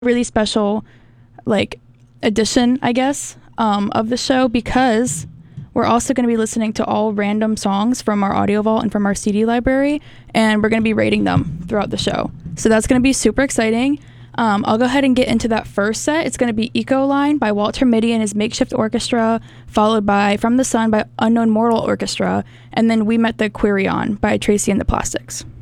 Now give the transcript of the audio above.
really special like edition, I guess, of the show, because we're also going to be listening to all random songs from our audio vault and from our CD library, and we're going to be rating them throughout the show. So that's going to be super exciting. I'll go ahead and get into that first set. It's going to be Eco Line by Walter Mitty and his Makeshift Orchestra, followed by From the Sun by Unknown Mortal Orchestra, and then We Met the Quirion by Tracy and the Plastics.